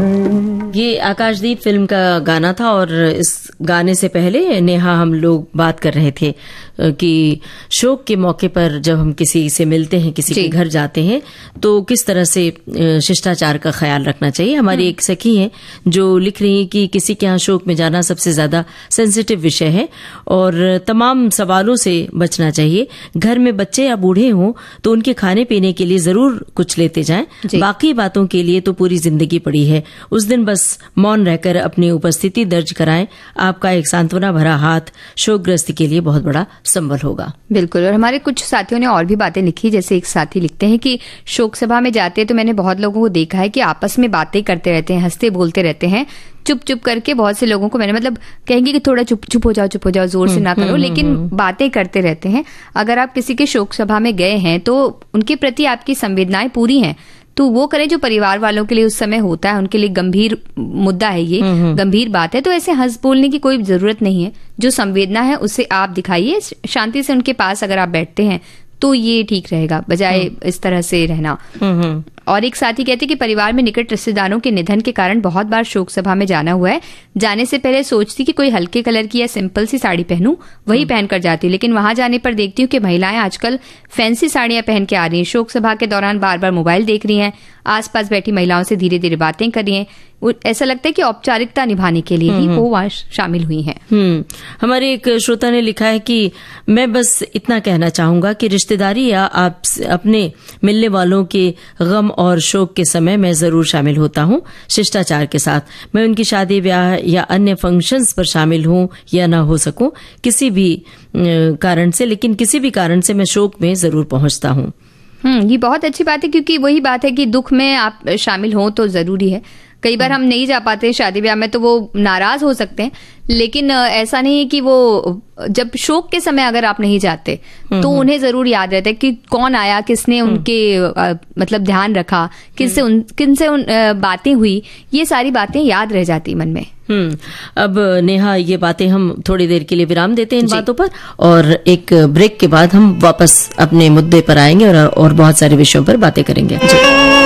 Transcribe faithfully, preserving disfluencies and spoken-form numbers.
ये आकाशदीप फिल्म का गाना था और इस गाने से पहले नेहा हम लोग बात कर रहे थे कि शोक के मौके पर जब हम किसी से मिलते हैं, किसी के घर जाते हैं, तो किस तरह से शिष्टाचार का ख्याल रखना चाहिए। हमारी एक सखी है जो लिख रही है कि किसी के यहाँ शोक में जाना सबसे ज्यादा सेंसिटिव विषय है और तमाम सवालों से बचना चाहिए। घर में बच्चे या बूढ़े हों तो उनके खाने पीने के लिए जरूर कुछ लेते जाएं, बाकी बातों के लिए तो पूरी जिंदगी पड़ी है। उस दिन बस मौन रहकर अपनी उपस्थिति दर्ज कराएं। आपका एक सांत्वना भरा हाथ शोकग्रस्त के लिए बहुत बड़ा संबल होगा। बिल्कुल। और हमारे कुछ साथियों ने और भी बातें लिखी, जैसे एक साथी लिखते हैं कि शोक सभा में जाते तो मैंने बहुत लोगों को देखा है कि आपस में बातें करते रहते हैं, हंसते बोलते रहते हैं, चुप चुप करके। बहुत से लोगों को मैंने मतलब कहेंगे कि थोड़ा चुप चुप हो जाओ, चुप हो जाओ, जोर से ना करो, लेकिन बातें करते रहते हैं। अगर आप किसी के शोक सभा में गए हैं तो उनके प्रति आपकी संवेदनाएं पूरी हैं तो वो करें जो परिवार वालों के लिए उस समय होता है, उनके लिए गंभीर मुद्दा है, ये गंभीर बात है। तो ऐसे हंस बोलने की कोई जरूरत नहीं है। जो संवेदना है उसे आप दिखाइए, शांति से उनके पास अगर आप बैठते हैं तो ये ठीक रहेगा, बजाय इस तरह से रहना। और एक साथी कहते कि परिवार में निकट रिश्तेदारों के निधन के कारण बहुत बार शोक सभा में जाना हुआ है। जाने से पहले सोचती कि कोई हल्के कलर की या सिंपल सी साड़ी पहनूं, वही पहनकर जाती, लेकिन वहां जाने पर देखती हूँ कि महिलाएं आजकल फैंसी साड़ियां पहन के आ रही हैं। शोक सभा के दौरान बार बार मोबाइल देख रही हैं, आसपास बैठी महिलाओं से धीरे धीरे बातें कर रही हैं। ऐसा लगता है कि औपचारिकता निभाने के लिए ही वो वहां शामिल हुई हैं। हम्म हमारे एक श्रोता ने लिखा है कि मैं बस इतना कहना चाहूंगा कि रिश्तेदारी या आप अपने मिलने वालों के गम और शोक के समय मैं जरूर शामिल होता हूँ शिष्टाचार के साथ। मैं उनकी शादी ब्याह या अन्य फंक्शंस पर शामिल हूँ या ना हो सकूं किसी भी कारण से, लेकिन किसी भी कारण से मैं शोक में जरूर पहुंचता हूँ। हम्म ये बहुत अच्छी बात है, क्योंकि वही बात है कि दुख में आप शामिल हो तो जरूरी है। कई बार हम नहीं जा पाते शादी ब्याह में तो वो नाराज हो सकते हैं, लेकिन ऐसा नहीं है कि वो जब शोक के समय अगर आप नहीं जाते तो उन्हें जरूर याद रहता है कि कौन आया, किसने उनके आ, मतलब ध्यान रखा, किससे उन किनसे उन बातें हुई, ये सारी बातें याद रह जाती मन में। हम्म अब नेहा ये बातें हम थोड़ी देर के लिए विराम देते हैं इन बातों पर, और एक ब्रेक के बाद हम वापस अपने मुद्दे पर आएंगे और, और बहुत सारे विषयों पर बातें करेंगे।